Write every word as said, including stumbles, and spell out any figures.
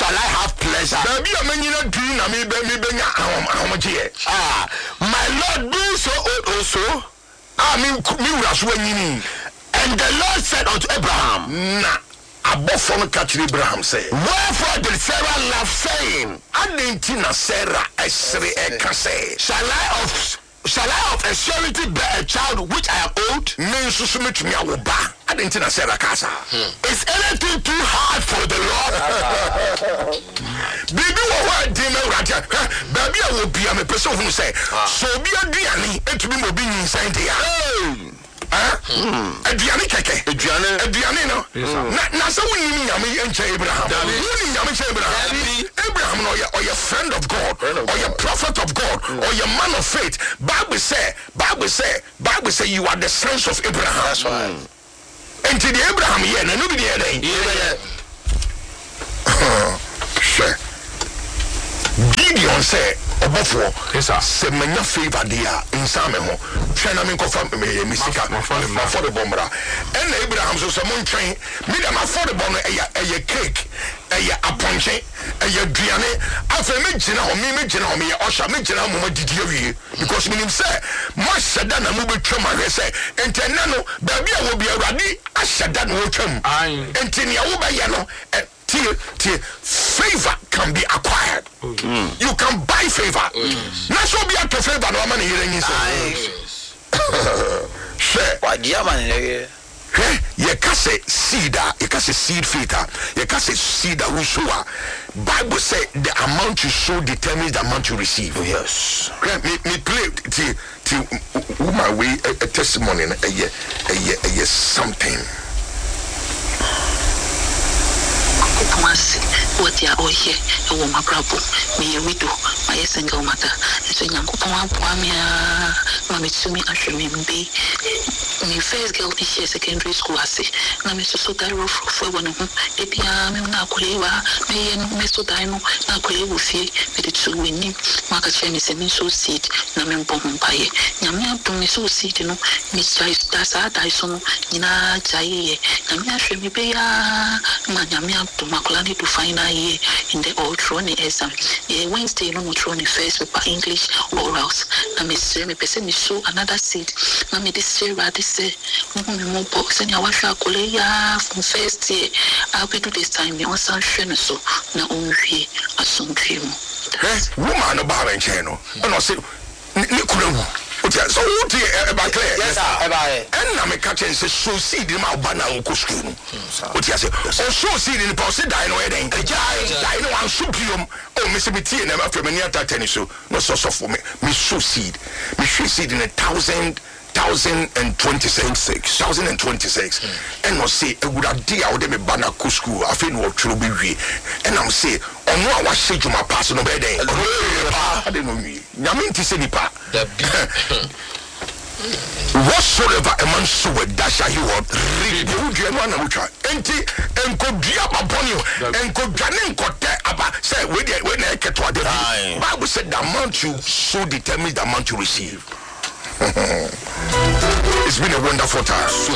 shall I have pleasure? Baby, I'm in a dream. I mean, baby, how much here? Ah, my Lord, do so also. I mean, you are swinging. And the Lord said unto Abraham, Nah, above from catch Abraham say, wherefore did Sarah laugh, saying, I didn't know Sarah, I say, I can say, shall I of shall I of a surety bear a child which I am old? Means to submit to me, I will buy. I didn't know Sarah Casa. Is anything too hard for the Lord? Baby, what dinner, Raja? Baby, I will be a person who say, so be a diani, and to be more being inside the Adriani keke, Adriani, Adriani no. Na so we need Yami and Abraham. We need Yami Abraham. Abraham or your or your friend of God, or your prophet of God, or your man of faith. Bible say, Bible say, Bible say you are the sons of Abraham. That's right. And to the Abraham here, no nobody here. Sure. Gideon say. Obofo yes sir se manya favor dia insame ho twena me kofa me misika ma for the bombra and Abraham so se mon twen me dem for the bomb e ya e cake e ya aponche e ya duane afa me gina ho me me gina ho me osha me gina mo didi awie because me nim say mo sheda na mo betwa ma hwe say entena no ba bia wo bia awrade asheda no wo twam enteni ya wo ba ye no Till, till favor can be acquired. Mm. You can buy favor. Not so be a favor, no money hearing is. Share. What German? You can say seed, you can say seed feeder, you can say seed that we sow. Bible say the amount you sow determines the amount you receive. Yes. Me, me play till, till my way a, a testimony, a year, a year, a year, something. Once what ya oh here a woman brabo me a widow my single mother so yanko pon aboamia mama tsumi ahweme mbe me first girl this year secondary school ase na me so so dai ro fo wona ho e bia me na akolewa me ye no me so dai no na akolewa fie me de tsu weni maka che me se me so seed na me mbom mpaye nyame abdom me so seed no me chai sta sa dai so no nyina chai ye nyame ahweme be ya ma nyame abdom makolani to final year in the old throne exam. Yeah, Wednesday no more throne first paper English orals. Na me say me pese me show another seed. Na me this year this say mo me mo box and ya wahwa akole ya from first year. I will do this time me on san hwe so na onhwie asomtwe mu. Eh, woman no ba benche no. No say ni kurawu. Okay, so what is about clear? Yes, sir. And na me catch and say so seed in my bana unko school. What you say? Oh, so seed in the posse die no head. Die no one supium. Oh, me say me tie na after me near that so. No so so for me. Me so seed. Me show seed in a thousand thousand and twenty-six thousand and twenty-six and no say e would have dey out me bana ko school afi no twro be wie and am say ono a wa hye djuma pass no be den I don't know me nyame nti se nipa whatsoever a man soweth that shall he what reap. You do one na utwa enti enkodua baboni enkodwa ne nkote aba say we dey we na eketo ade Bible said the amount you sow determines the amount you receive. It's been a wonderful time.